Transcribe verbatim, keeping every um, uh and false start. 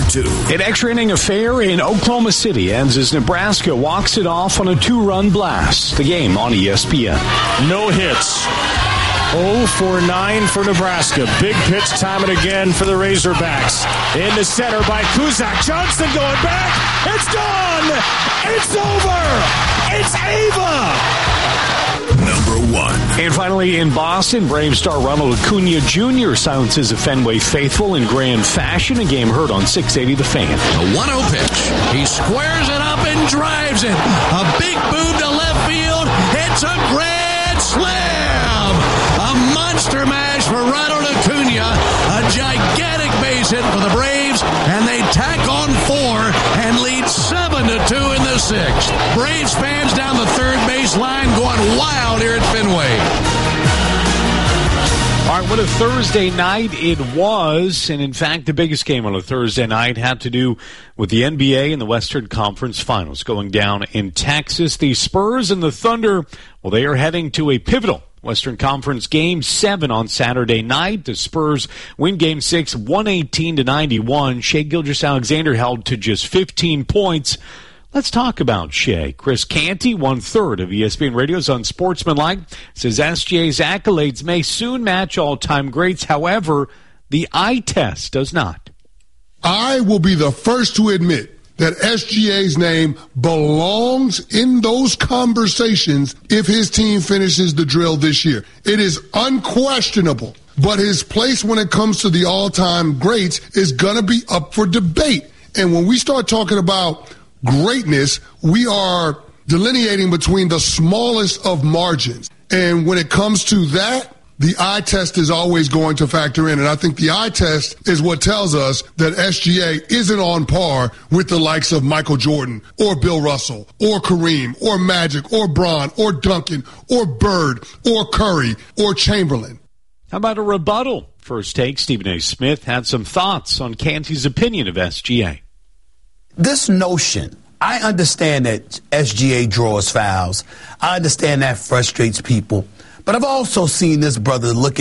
two. An extra inning affair in Oklahoma City ends as Nebraska walks it off on a two-run blast. The game on E S P N. No hits. oh for nine for Nebraska. Big pitch time and again for the Razorbacks. In the center by Kuzak. Johnson going back. It's done. It's over. It's Ava. Number one. And finally, in Boston, Brave star Ronald Acuna Junior silences a Fenway faithful in grand fashion. A game heard on six eighty The Fan. A one oh pitch. He squares it up and drives it. A big boom to left field. It's a grand slam. A monster mash for Ronald Acuna. A gigantic base hit for the Braves. And they tack on four and lead seven to two in the sixth. Braves fans down the third base line going wild here at Fenway. All right, what a Thursday night it was. And in fact, the biggest game on a Thursday night had to do with the N B A and the Western Conference Finals going down in Texas. The Spurs and the Thunder, well, they are heading to a pivotal Western Conference Game seven on Saturday night. The Spurs win Game six, one eighteen to ninety-one. Shai Gilgeous-Alexander held to just fifteen points. Let's talk about Shai. Chris Canty, one-third of E S P N Radio's Unsportsmanlike, says S G A's accolades may soon match all-time greats. However, the eye test does not. I will be the first to admit that S G A's name belongs in those conversations if his team finishes the drill this year. It is unquestionable, but his place when it comes to the all-time greats is going to be up for debate. And when we start talking about greatness, we are delineating between the smallest of margins. And when it comes to that, the eye test is always going to factor in. And I think the eye test is what tells us that S G A isn't on par with the likes of Michael Jordan or Bill Russell or Kareem or Magic or Bron or Duncan or Bird or Curry or Chamberlain. How about a rebuttal? First Take, Stephen A. Smith had some thoughts on Canty's opinion of S G A. This notion, I understand that S G A draws fouls. I understand that frustrates people. But I've also seen this brother look